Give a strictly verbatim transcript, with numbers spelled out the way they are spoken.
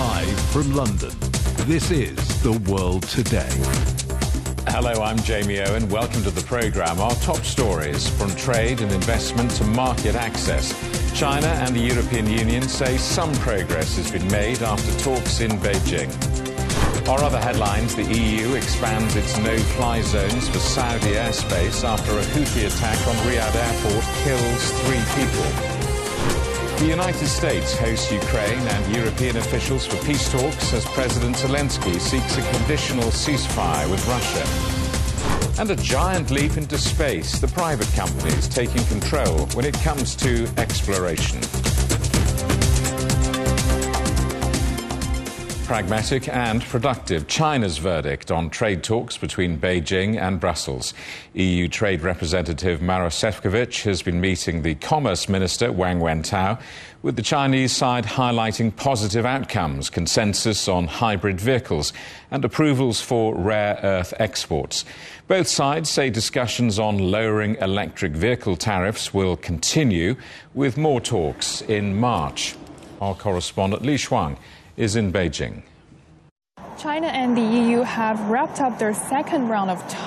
Live from London, this is The World Today. Hello, I'm Jamie Owen. Welcome to the programme. Our top stories, from trade and investment to market access. China and the European Union say some progress has been made after talks in Beijing. Our other headlines: the E U expands its no-fly zones for Saudi airspace after a Houthi attack on Riyadh airport kills three people. The United States hosts Ukraine and European officials for peace talks as President Zelensky seeks a conditional ceasefire with Russia. And a giant leap into space, the private companies taking control when it comes to exploration. Pragmatic and productive, China's verdict on trade talks between Beijing and Brussels. E U Trade Representative Maroš Šefčovič has been meeting the Commerce Minister Wang Wentao, with the Chinese side highlighting positive outcomes, consensus on hybrid vehicles and approvals for rare earth exports. Both sides say discussions on lowering electric vehicle tariffs will continue, with more talks in March. Our correspondent Li Shuang is in Beijing. China and the E U have wrapped up their second round of